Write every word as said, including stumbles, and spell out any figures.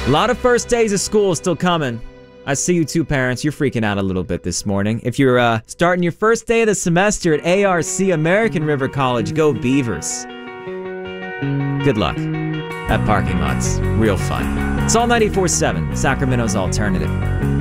A lot of first days of school still coming. I see you two parents, you're freaking out a little bit this morning. If you're uh, starting your first day of the semester at A R C American River College, go Beavers. Good luck. That parking lot's real fun. It's all ninety-four seven, Sacramento's alternative.